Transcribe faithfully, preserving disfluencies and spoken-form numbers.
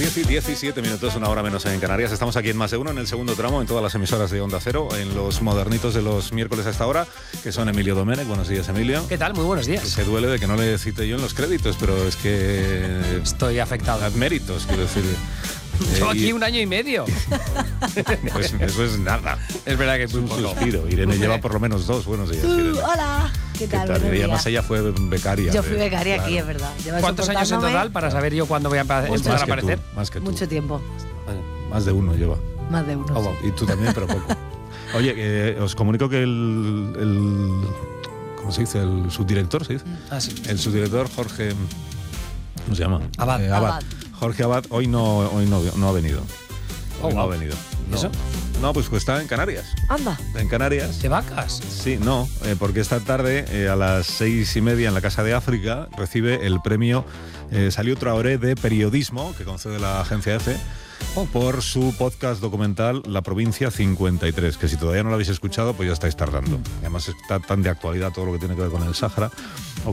diez y diecisiete minutos, una hora menos en Canarias. Estamos aquí en Más de Uno, en el segundo tramo, en todas las emisoras de Onda Cero, en los modernitos de los miércoles a esta hora, que son Emilio Domenech. Buenos días, Emilio. ¿Qué tal? Muy buenos días. Se duele de que no le cite yo en los créditos, pero es que... Estoy afectado. Méritos, quiero decir. Llevo eh, aquí y... un año y medio. Pues eso es nada. Es verdad que es Es un muy poco. suspiro. Irene lleva por lo menos dos. Buenos días, Uh, Irene. hola, ¿qué tal? Buenos Y además días. ella fue becaria. Yo fui de- becaria claro. aquí, es verdad. Llevas ¿Cuántos años en soportándome total para saber yo cuándo voy a empa- Muchos. empezar Más a que aparecer? tú, más que tú. Mucho tiempo, Más de uno lleva. más de uno. Oh, wow. Y tú también, pero poco. Oye, eh, os comunico que el, el... ¿Cómo se dice? El subdirector, ¿se dice? Ah, sí. El subdirector Jorge... ¿Cómo se llama? Abad. Eh, Abad. Abad. Jorge Abad hoy no, hoy no, no ha venido. Oh, Hoy no ha wow. venido. ¿Y No. eso? No, pues, pues está en Canarias. Anda. En Canarias. ¿De vacas? Sí, no, eh, porque esta tarde eh, a las seis y media en la Casa de África recibe el premio eh, Salió Traoré de periodismo que concede la agencia EFE por su podcast documental La Provincia cincuenta y tres, que si todavía no lo habéis escuchado pues ya estáis tardando. Además está tan de actualidad todo lo que tiene que ver con el Sáhara.